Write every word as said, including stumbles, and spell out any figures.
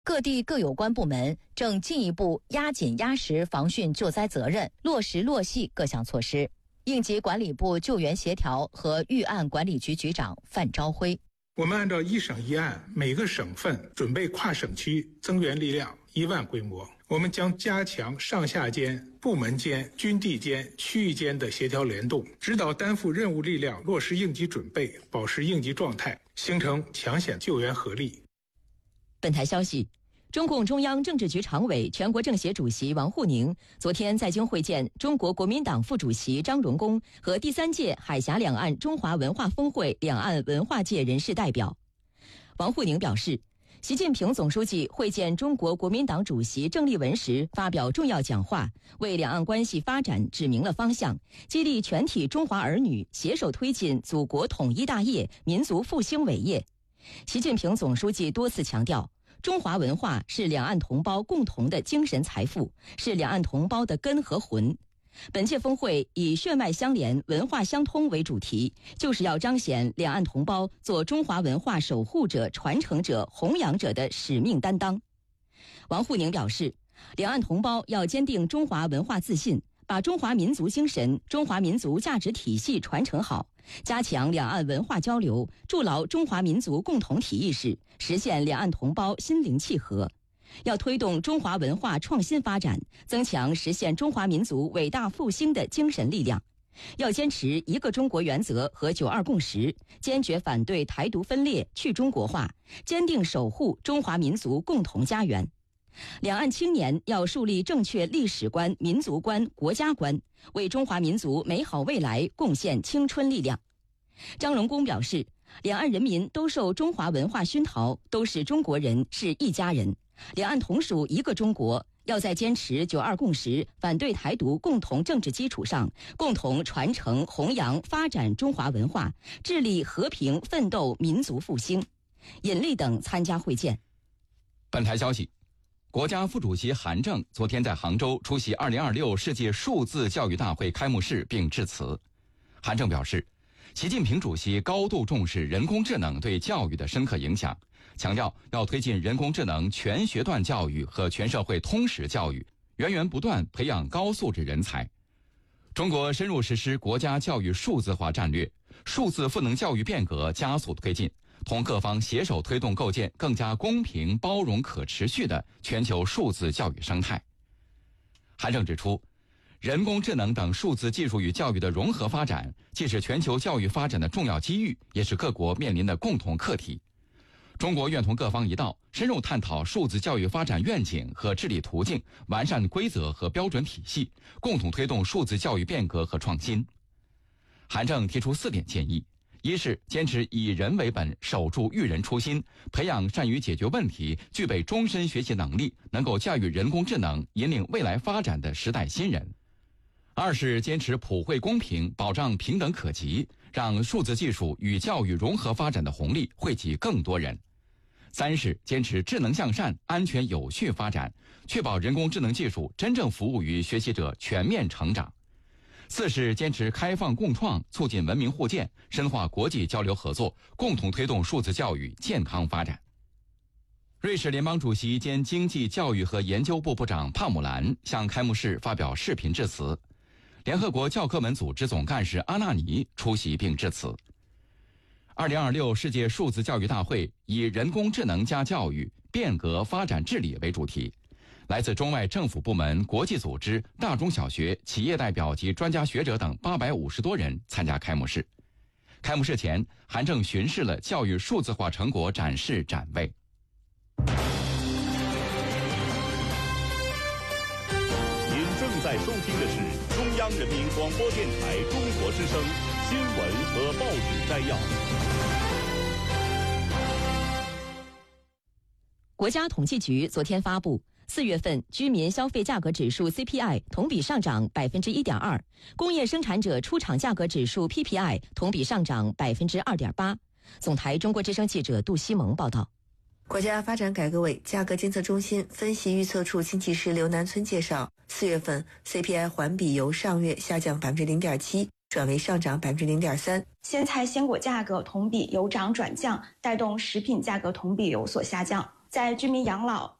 各地各有关部门正进一步压紧压实防汛救灾责任，落实落细各项措施。应急管理部救援协调和预案管理局局长范朝辉： 我们按照一省一案，每个省份准备跨省区增援力量一万规模。我们将加强上下间、部门间、军地间、区域间的协调联动，指导担负任务力量落实应急准备，保持应急状态，形成抢险救援合力。 本台消息，中共中央政治局常委、全国政协主席王沪宁昨天在京会见中国国民党副主席张荣恭和第三届海峡两岸中华文化峰会两岸文化界人士代表。王沪宁表示，习近平总书记会见中国国民党主席郑丽文时发表重要讲话，为两岸关系发展指明了方向，激励全体中华儿女携手推进祖国统一大业、民族复兴伟业。习近平总书记多次强调，中华文化是两岸同胞共同的精神财富，是两岸同胞的根和魂。本届峰会以血脉相连、文化相通为主题，就是要彰显两岸同胞做中华文化守护者、传承者、弘扬者的使命担当。王沪宁表示，两岸同胞要坚定中华文化自信，把中华民族精神、中华民族价值体系传承好，加强两岸文化交流，筑牢中华民族共同体意识，实现两岸同胞心灵契合。要推动中华文化创新发展，增强实现中华民族伟大复兴的精神力量。要坚持一个中国原则和九二共识，坚决反对台独分裂、去中国化，坚定守护中华民族共同家园。两岸青年要树立正确历史观、民族观、国家观，为中华民族美好未来贡献青春力量。张荣恭表示，两岸人民都受中华文化熏陶，都是中国人，是一家人，两岸同属一个中国，要在坚持九二共识、反对台独共同政治基础上，共同传承、弘扬、发展中华文化，致力和平奋斗、民族复兴。尹力等参加会见。 本台消息，国家副主席韩正昨天在杭州出席二零二六世界数字教育大会开幕式并致辞。韩正表示，习近平主席高度重视人工智能对教育的深刻影响，强调要推进人工智能全学段教育和全社会通识教育，源源不断培养高素质人才。中国深入实施国家教育数字化战略，数字赋能教育变革加速推进，同各方携手推动构建更加公平、包容、可持续的全球数字教育生态。韩正指出，人工智能等数字技术与教育的融合发展，既是全球教育发展的重要机遇，也是各国面临的共同课题。中国愿同各方一道，深入探讨数字教育发展愿景和治理途径，完善规则和标准体系，共同推动数字教育变革和创新。韩正提出四点建议：一是坚持以人为本，守住育人初心，培养善于解决问题、具备终身学习能力、能够驾驭人工智能、引领未来发展的时代新人；二是坚持普惠公平，保障平等可及，让数字技术与教育融合发展的红利惠及更多人；三是坚持智能向善、安全有序发展，确保人工智能技术真正服务于学习者全面成长；四是坚持开放共创，促进文明互鉴，深化国际交流合作，共同推动数字教育健康发展。瑞士联邦主席兼经济教育和研究部部长帕姆兰向开幕式发表视频致辞，联合国教科文组织总干事阿纳尼出席并致辞。二零二六世界数字教育大会以人工智能加教育，变革发展治理为主题，来自中外政府部门、国际组织、大中小学、企业代表及专家学者等八百五十多人参加开幕式。开幕式前，韩正巡视了教育数字化成果展示展位。 您正在收听的是中央人民广播电台中国之声新闻和报纸摘要。 国家统计局昨天发布，四月份居民消费价格指数 C P I 同比上涨百分之一点二，工业生产者出厂价格指数 P P I 同比上涨百分之二点八。总台中国之声记者杜西蒙报道。 国家发展改革委价格监测中心分析预测处经济师刘南村介绍，四月份 C P I 环比由上月下降百分之零点七，转为上涨百分之零点三。 鲜菜鲜果价格同比由涨转降，带动食品价格同比有所下降。 在居民养老、